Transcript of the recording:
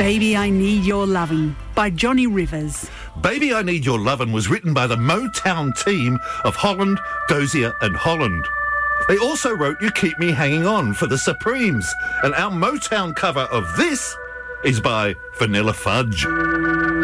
Baby, I Need Your Lovin' by Johnny Rivers. Baby, I Need Your Lovin' was written by the Motown team of Holland, Dozier and Holland. They also wrote You Keep Me Hanging On for the Supremes, and our Motown cover of this is by Vanilla Fudge.